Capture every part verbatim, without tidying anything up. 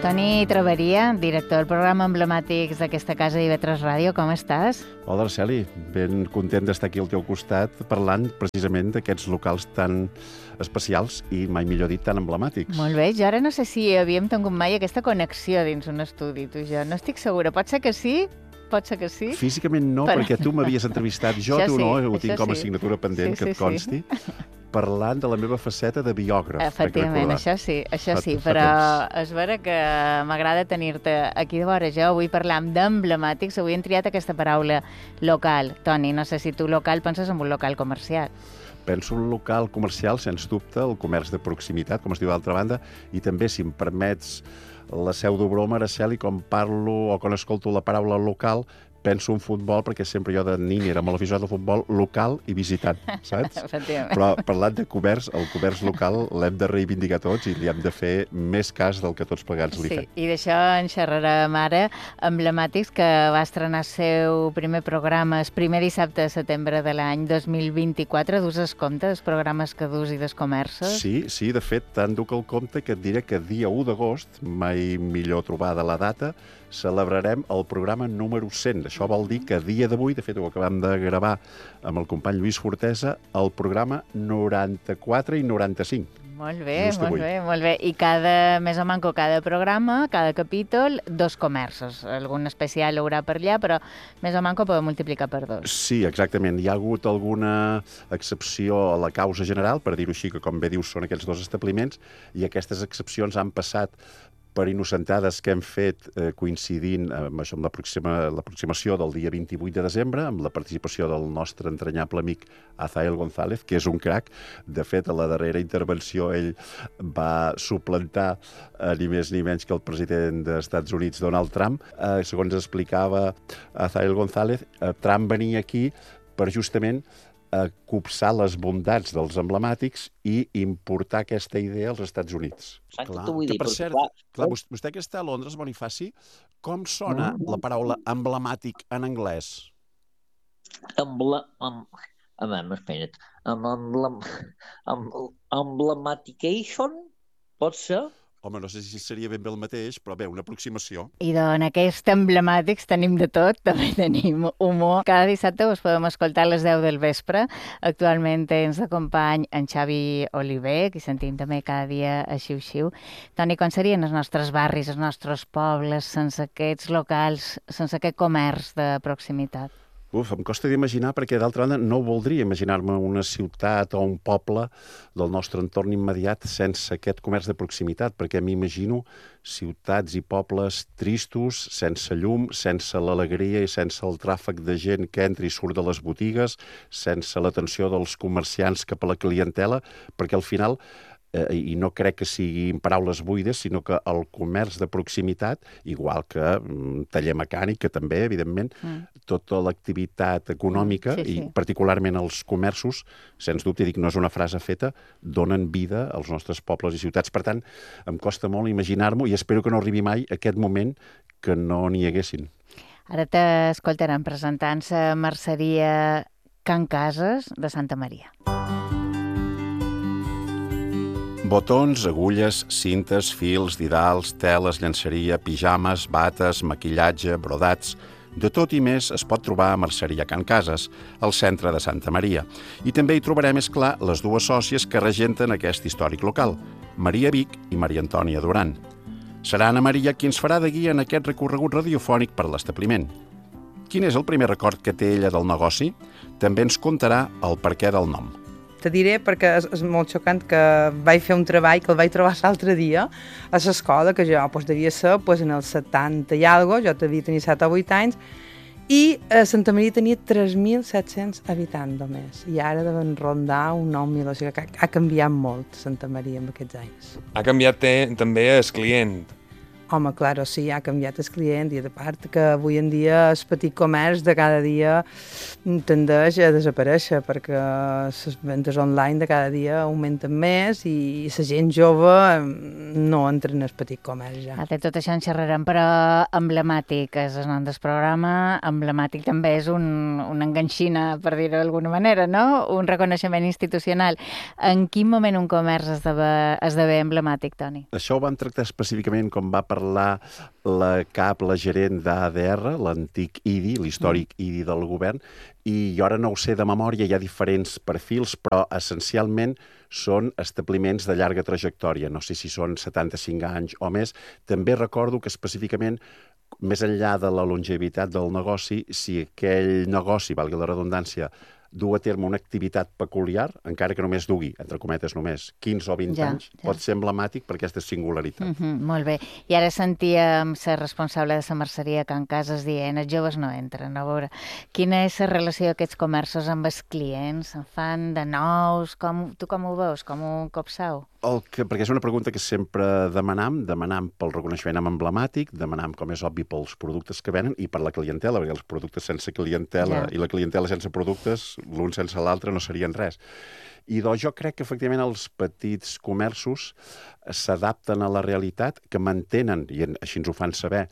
Toni Traveria, director del programa Emblemàtics d'aquesta casa i I V tres Ràdio, com estàs? Hola, Arceli. Ben content d'estar aquí al teu costat parlant precisament d'aquests locals tan especials i, mai millor dit, tan emblemàtics. Molt bé. Jo ara no sé si havíem tingut mai aquesta connexió dins un estudi, tu i jo. No estic segura. Pot ser que sí? Pot ser que sí? Físicament no, Però... perquè tu m'havies entrevistat. Jo, això tu no, sí, ho tinc com a sí. assignatura pendent, sí, que sí, et consti. Sí. Parlant de la meva faceta de biògraf. Efectivament, això sí, això sí, fa, però fa és vera que m'agrada tenir-te aquí de vora jo. Avui parlam d'emblemàtics, avui hem triat aquesta paraula local. Toni, no sé si tu local penses en un local comercial. Penso un local comercial, sens dubte, el comerç de proximitat, com es diu d'altra banda, i també, si em permets la pseudobroma, Araceli, quan parlo o quan escolto la paraula local, penso en futbol, perquè sempre jo de nin era molt aficionat al futbol local i visitant, saps? Però parlant de comerç, el comerç local l'hem de reivindicar tots i li hem de fer més cas del que tots plegats li fem. Sí, i d'això en xerrarem ara. Emblemàtics, que va estrenar el seu primer programa el primer dissabte de setembre de l'any dos mil vint-i-quatre. Dus el compte dels programes que dus i dels comerços? Sí, sí, de fet, tant duc el compte que et diré que dia u d'agost, mai millor trobada la data, celebrarem el programa número cent. Això vol dir que a dia d'avui, de fet ho acabem de gravar amb el company Lluís Fortesa, el programa noranta-quatre i noranta-cinc. Molt bé, molt bé, molt bé. I cada, més o manco, cada programa, cada capítol, dos comerços. Algun especial hi haurà per allà, però més o manco podem multiplicar per dos. Sí, exactament. Hi ha hagut alguna excepció a la causa general, per dir-ho així, que com bé dius són aquests dos establiments, i aquestes excepcions han passat per innocentades que hem fet eh, coincidint amb, això, amb l'aproximació del dia vint-i-vuit de desembre, amb la participació del nostre entranyable amic Azael González, que és un crac. De fet, a la darrera intervenció ell va suplantar eh, ni més ni menys que el president dels Estats Units, Donald Trump. Eh, segons explicava Azael González, eh, Trump venia aquí per justament a copsar les bondats dels emblemàtics i importar aquesta idea als Estats Units. Clar, que, dir, per cert, clar, clar, vostè que està a Londres, Bonifaci, com sona la paraula emblemàtic en anglès? Emble... Em... A veure, espera't. Emblem... Emblematication? Pot ser? Home, no sé si seria ben bé el mateix, però bé, una aproximació. I doncs aquests emblemàtics tenim de tot, també tenim humor. Cada dissabte us podem escoltar a les deu del vespre. Actualment ens acompany en Xavi Oliver, que sentim també cada dia a Xiu-Xiu. Toni, com serien els nostres barris, els nostres pobles, sense aquests locals, sense aquest comerç de proximitat? Uf, em costa d'imaginar, perquè d'altra banda no voldria imaginar-me una ciutat o un poble del nostre entorn immediat sense aquest comerç de proximitat, perquè m'imagino ciutats i pobles tristos, sense llum, sense l'alegria i sense el tràfic de gent que entra i surt de les botigues, sense l'atenció dels comerciants cap a la clientela, perquè al final... Eh, i no crec que siguin paraules buides, sinó que el comerç de proximitat, igual que mm, taller mecànic, que també, evidentment, mm. tota l'activitat econòmica, mm, sí, sí. i particularment els comerços, sens dubte, dic, no és una frase feta, donen vida als nostres pobles i ciutats. Per tant, em costa molt imaginar-m'ho i espero que no arribi mai aquest moment que no n'hi haguessin. Ara t'escoltarem presentant-se Merceria Can Cases de Santa Maria. Botons, agulles, cintes, fils, didals, teles, llenceria, pijames, bates, maquillatge, brodats... De tot i més es pot trobar a Merceria Can Cases, al centre de Santa Maria. I també hi trobarem, és clar, les dues sòcies que regenten aquest històric local, Maria Vic i Maria Antònia Duran. Serà Anna Maria qui ens farà de guia en aquest recorregut radiofònic per l'establiment. Quin és el primer record que té ella del negoci? També ens contarà el perquè del nom. Te diré perquè és, és molt xocant que vaig fer un treball que el vaig trobar l'altre dia a l'escola, que jo pues, devia ser pues, en els setanta i alguna cosa, jo devia tenir set o vuit anys, i a Santa Maria tenia tres mil set-cents habitants només, i ara deuen rondar un nou mil, o sigui que ha, ha canviat molt Santa Maria en aquests anys. Ha canviat també el client. Home, clar, sí, ha canviat el client i de part que avui en dia el petit comerç de cada dia tendeix a desaparèixer perquè les ventes online de cada dia augmenten més i la gent jove no entra en el petit comerç ja. De tot això en xerrarem, però emblemàtic és el nom del programa, emblemàtic també és un, una enganxina, per dir-ho d'alguna manera, no? Un reconeixement institucional. En quin moment un comerç esdevé, esdevé emblemàtic, Toni? Això ho vam tractar específicament com va parlar parlar la cap, la gerent d'A D R, l'antic I D I, l'històric I D I del govern, i jo ara no ho sé de memòria, hi ha diferents perfils, però essencialment són establiments de llarga trajectòria. No sé si són setanta-cinc anys o més. També recordo que específicament, més enllà de la longevitat del negoci, si aquell negoci, valgui la redundància, dur a terme una activitat peculiar, encara que només dugui, entre cometes només, quinze o vint Ja, anys, ja. pot ser emblemàtic per aquesta singularitat. Mm -hmm, molt bé. I ara sentíem ser responsable de la merceria a Can Casas dient els joves no entren. A veure, quina és la relació d'aquests comerços amb els clients? En fan de nous? Com, tu com ho veus? Com ho copsau? El que, perquè és una pregunta que sempre demanam, demanam pel reconeixement emblemàtic, demanam, com és obvi, pels productes que venen i per la clientela, perquè els productes sense clientela Ja. i la clientela sense productes, l'un sense l'altre no serien res. I doncs jo crec que efectivament els petits comerços s'adapten a la realitat, que mantenen, i així ens ho fan saber,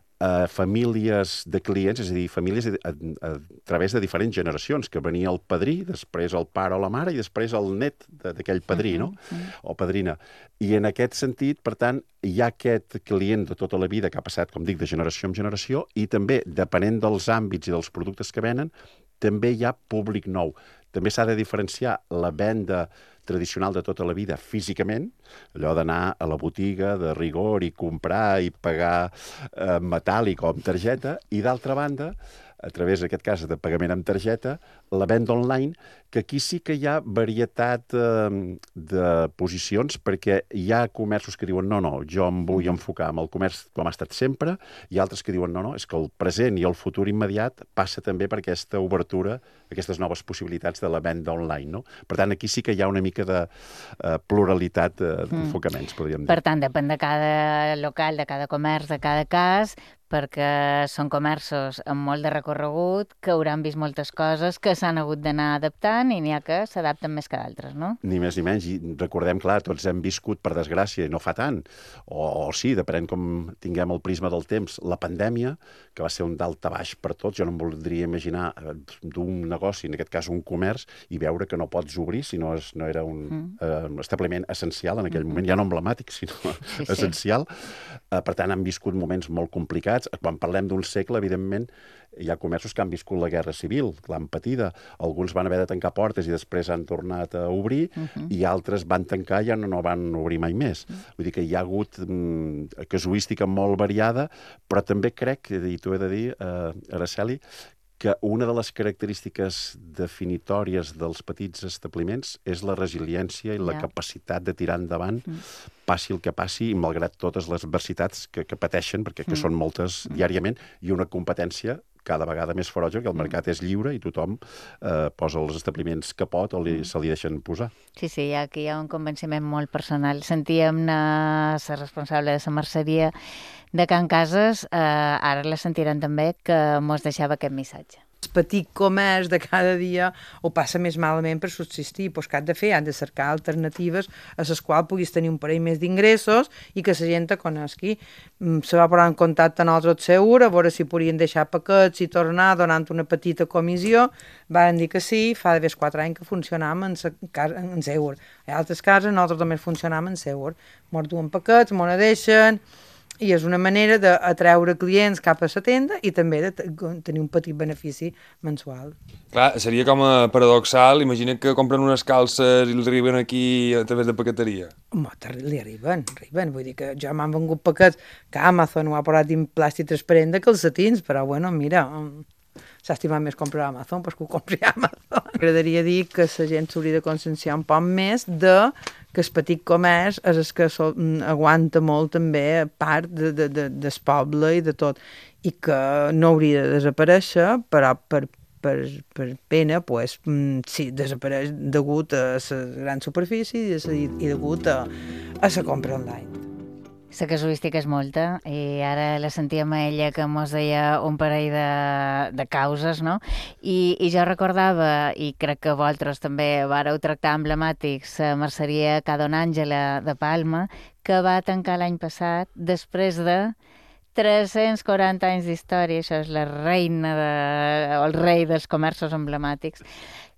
a famílies de clients, és a dir, famílies a, a, a través de diferents generacions, que venia el padrí, després el pare o la mare i després el net d'aquell padrí, no? O padrina. I en aquest sentit, per tant, hi ha aquest client de tota la vida que ha passat, com dic, de generació en generació i també, depenent dels àmbits i dels productes que venen, també hi ha públic nou. També s'ha de diferenciar la venda tradicional de tota la vida físicament, allò d'anar a la botiga de rigor i comprar i pagar eh, metàl·lic o amb targeta, i d'altra banda, a través, en aquest cas, de pagament amb targeta, la venda online, que aquí sí que hi ha varietat eh, de posicions, perquè hi ha comerços que diuen no, no, jo em vull enfocar en el comerç com ha estat sempre, i altres que diuen no, no, és que el present i el futur immediat passa també per aquesta obertura, aquestes noves possibilitats de la venda online, no? Per tant, aquí sí que hi ha una mica de uh, pluralitat uh, d'enfocaments, podríem dir. Per tant, depèn de cada local, de cada comerç, de cada cas, perquè són comerços amb molt de recorregut, que hauran vist moltes coses, que s'han hagut d'anar adaptant i n'hi ha que s'adapten més que d'altres, no? Ni més ni menys. I recordem, clar, tots hem viscut, per desgràcia, i no fa tant, o, o sí, depenent com tinguem el prisma del temps, la pandèmia, que va ser un dalt a baix per tots. Jo no em voldria imaginar eh, d'un negoci, en aquest cas un comerç, i veure que no pots obrir si no, és, no era un mm. eh, establiment essencial en aquell mm -hmm. moment, ja no emblemàtic, sinó sí, essencial. Sí. Eh, per tant, han viscut moments molt complicats. Quan parlem d'un segle, evidentment, hi ha comerços que han viscut la guerra civil, l'han patida. Alguns van haver de tancar portes i després han tornat a obrir, uh -huh. i altres van tancar i ja no, no van obrir mai més. Uh -huh. Vull dir que hi ha hagut mm, casuística molt variada, però també crec, i t'ho he de dir, eh, Araceli, que una de les característiques definitòries dels petits establiments és la resiliència i la Ja. capacitat de tirar endavant, mm. passi el que passi, i malgrat totes les adversitats que, que pateixen, perquè que mm. són moltes diàriament, i una competència cada vegada més ferotge, que el mercat és lliure i tothom eh, posa els establiments que pot o li, se li deixen posar. Sí, sí, aquí hi ha un convenciment molt personal. Sentíem-ne ser responsable de la merceria de Can Casas, eh, ara la sentiran també, que mos deixava aquest missatge. El petit comerç de cada dia ho passa més malament per subsistir. Pues què han de fer? Han de cercar alternatives a les quals puguis tenir un parell més d'ingressos i que la gent te conegui. Se va posar en contacte amb nosaltres segur, a veure si podien deixar paquets i tornar donant una petita comissió. Van dir que sí, fa d'haver quatre anys que funcionàvem en, en Seur. Hi ha altres cases, nosaltres també funcionàvem en Seur. Mos duen paquets, mos deixen, i és una manera d'atreure clients cap a la tenda i també de tenir un petit benefici mensual. Clar, seria com a paradoxal, imagina't que compren unes calces i les arriben aquí a través de paqueteria. Home, li arriben, arriben, vull dir que jo m'han vengut paquets que Amazon ho ha posat en plàstic transparent de calcetins, però bueno, mira, s'ha estimat més comprar a Amazon, doncs que ho compri a Amazon. M'agradaria dir que la gent s'hauria de conscienciar un poc més de que el petit comerç és el que so, aguanta molt també part de, de, de, del poble i de tot, i que no hauria de desaparèixer, però per, per, per pena, pues, sí, desapareix degut a la gran superfície i, i degut a, a la compra online. La casuística és molta, i ara la sentíem a ella que mos deia un parell de, de causes, no? I, I jo recordava, i crec que vosaltres també vareu tractar emblemàtics, la merceria Ca Don Àngela de Palma, que va tancar l'any passat després de tres-cents quaranta anys d'història. Això és la reina de, o el rei dels comerços emblemàtics.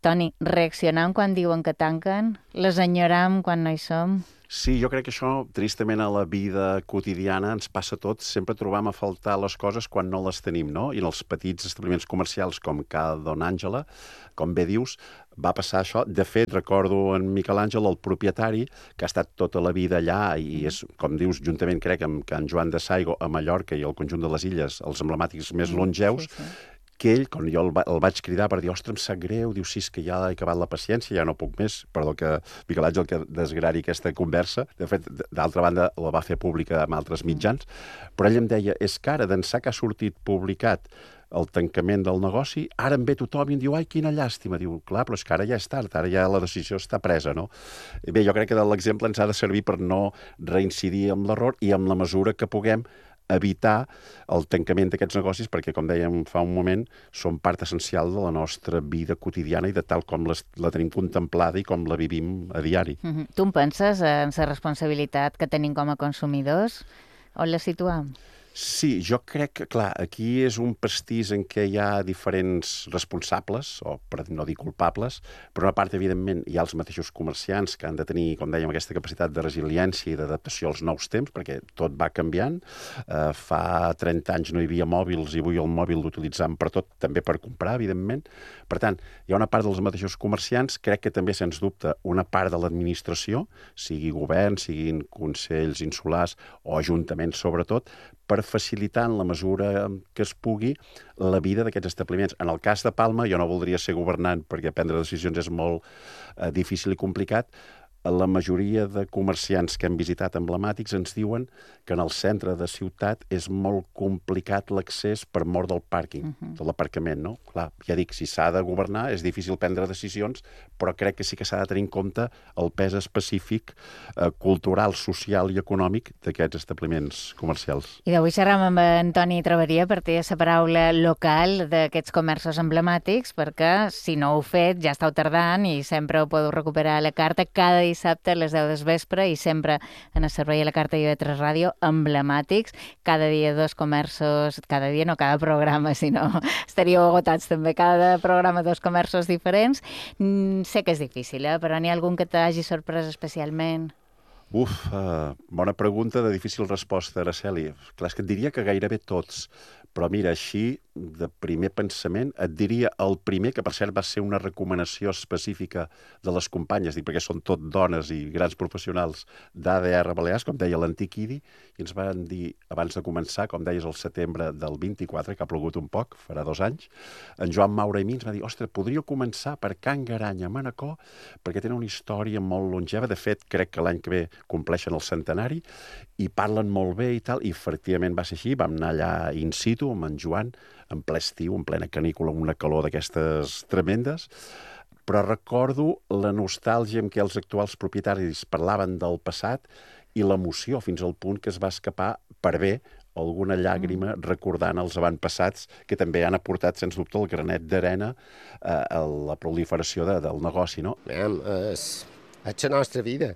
Toni, reaccionam quan diuen que tanquen? Les enyoram quan no hi som? Sí, jo crec que això, tristament, a la vida quotidiana ens passa a tots. Sempre trobam a faltar les coses quan no les tenim, no? I en els petits establiments comercials, com Ca Don Àngela, com bé dius, va passar això. De fet, recordo en Miquel Àngel, el propietari, que ha estat tota la vida allà i és, com dius, juntament, crec, amb en Joan de Saigo a Mallorca i el conjunt de les illes, els emblemàtics més longeus, sí, sí. Que ell, quan jo el, va, el vaig cridar per dir, ostres, em sap greu, diu, sí, és que ja he acabat la paciència, ja no puc més, perdó que Miquel Àngel que desgrari aquesta conversa, de fet, d'altra banda, la va fer pública amb altres mitjans, però ell em deia, és que ara, d'ençà que ha sortit publicat el tancament del negoci, ara em ve tothom i em diu, ai, quina llàstima, diu, clar, però és que ara ja és tard, ara ja la decisió està presa, no? Bé, jo crec que l'exemple ens ha de servir per no reincidir en l'error i amb la mesura que puguem evitar el tancament d'aquests negocis perquè, com dèiem fa un moment, són part essencial de la nostra vida quotidiana i de tal com les, la tenim contemplada i com la vivim a diari. Mm-hmm. Tu en penses en la responsabilitat que tenim com a consumidors? On la situem? Sí, jo crec que, clar, aquí és un pastís en què hi ha diferents responsables, o per no dir culpables, però una part, evidentment, hi ha els mateixos comerciants que han de tenir, com dèiem, aquesta capacitat de resiliència i d'adaptació als nous temps, perquè tot va canviant. Uh, fa trenta anys no hi havia mòbils i avui el mòbil l'utilitzam per tot, també per comprar, evidentment. Per tant, hi ha una part dels mateixos comerciants, crec que també, sens dubte, una part de l'administració, sigui govern, siguin consells insulars o ajuntaments, sobretot, per facilitar en la mesura que es pugui la vida d'aquests establiments. En el cas de Palma, jo no voldria ser governant perquè prendre decisions és molt eh, difícil i complicat. La majoria de comerciants que hem visitat emblemàtics ens diuen que en el centre de ciutat és molt complicat l'accés per mort del pàrquing, uh-huh. de l'aparcament, no? Clar, ja dic, si s'ha de governar és difícil prendre decisions, però crec que sí que s'ha de tenir en compte el pes específic eh, cultural, social i econòmic d'aquests establiments comercials. I d'avui xerram amb en Toni Traveria per dir la paraula local d'aquests comerços emblemàtics, perquè si no ho heu fet ja estàu tardant i sempre ho podeu recuperar a la carta cada dissabte a les deu del vespre i sempre en el servei a la carta i a tres Ràdio emblemàtics, cada dia dos comerços, cada dia no cada programa, sinó estaríeu agotats també, cada programa dos comerços diferents. Mm, sé que és difícil, eh? Però n'hi ha algun que t'hagi sorprès especialment? Uf, uh, bona pregunta de difícil resposta, Araceli. Clar, és que et diria que gairebé tots, però mira, així, de primer pensament, et diria el primer, que per cert va ser una recomanació específica de les companyes, dic, perquè són tot dones i grans professionals d'A D R Balears, com deia l'antic I D I, i ens van dir, abans de començar, com deies, el setembre del vint-i-quatre, que ha plogut un poc, farà dos anys, en Joan Maura i mi ens va dir, ostres, podríeu començar per Can Garanya, a Manacor, perquè tenen una història molt longeva, de fet, crec que l'any que ve compleixen el centenari, i parlen molt bé i tal, i efectivament va ser així, vam anar allà in situ amb en Joan, en ple estiu, en plena canícula, amb una calor d'aquestes tremendes, però recordo la nostàlgia amb què els actuals propietaris parlaven del passat i l'emoció fins al punt que es va escapar per bé alguna llàgrima recordant els avantpassats que també han aportat, sens dubte, el granet d'arena eh, a la proliferació de, del negoci, no? Mem, és, és la nostra vida.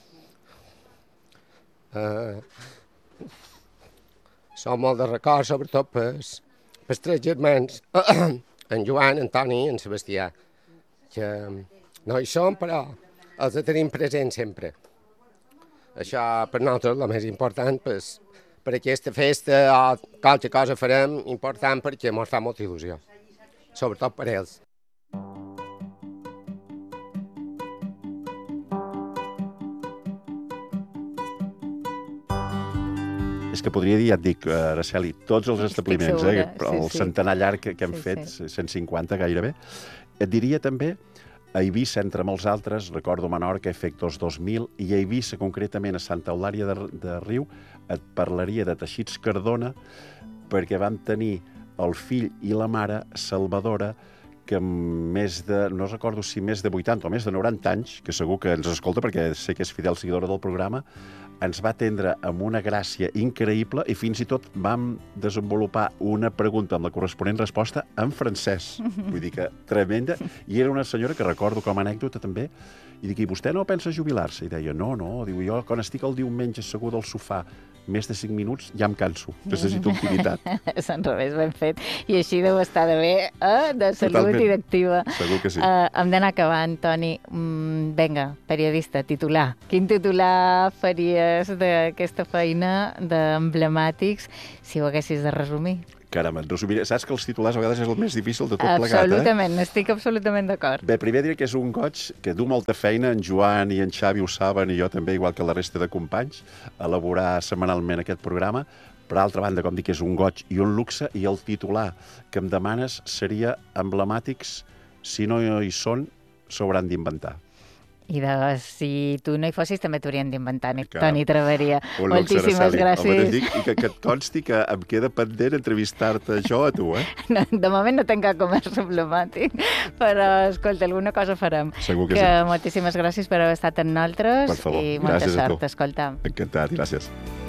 Uh, som molt de record, sobretot pels, pels tres germans, en Joan, en Toni i en Sebastià, que no hi som, però els tenim presents sempre. Això per nosaltres és el més important, pues, per aquesta festa o qualque cosa farem important perquè ens fa molta il·lusió, sobretot per ells. És que podria dir, ja et dic, Araceli, tots els establiments, eh, el sí, sí. centenar llarg que, que hem sí, fet, sí. cent cinquanta gairebé. Et diria també a Eivissa, entre molts altres, recordo Menorca, Efectos dos mil, i a Eivissa, concretament a Santa Eulàlia de, de Riu, et parlaria de Teixits Cardona, perquè vam tenir el fill i la mare, Salvadora, que més de, no recordo si més de vuitanta o més de noranta anys, que segur que ens escolta perquè sé que és fidel seguidora del programa, ens va atendre amb una gràcia increïble i fins i tot vam desenvolupar una pregunta amb la corresponent resposta en francès. Vull dir que tremenda. I era una senyora que recordo com a anècdota també, i dic, i vostè no pensa jubilar-se? I deia, no, no, diu, jo quan estic el diumenge assegut al sofà més de cinc minuts ja em canso. Necessito activitat. És al revés, ben fet. I així deu estar de bé, eh? De salut Totalment. i d'activa. Segur que sí. Uh, hem d'anar acabant, Toni. Mm, vinga, periodista, titular. Quin titular faries d'aquesta feina d'emblemàtics si ho haguessis de resumir? Caram, en resumiré. Saps que els titulars a vegades és el més difícil de tot plegat, Absolutament, eh? Estic absolutament d'acord. Bé, primer diré que és un goig que du molta feina, en Joan i en Xavi ho saben, i jo també, igual que la resta de companys, elaborar setmanalment aquest programa. Per altra banda, com dic, és un goig i un luxe, i el titular que em demanes seria emblemàtics, si no hi són, s'hauran d'inventar. I de, si tu no hi fossis, també t'haurien d'inventar, Caram. Toni Traveria. Un luxe, Moltíssimes Araceli. gràcies. El mateix dic, i que, que et consti que em queda pendent entrevistar-te jo a tu, eh? No, de moment no tenc cap comerç emblemàtic, però, escolta, alguna cosa farem. Segur que, que sí. Moltíssimes gràcies per haver estat amb nosaltres. Per favor, I molta gràcies a tu. sort, escolta. Encantat, gràcies.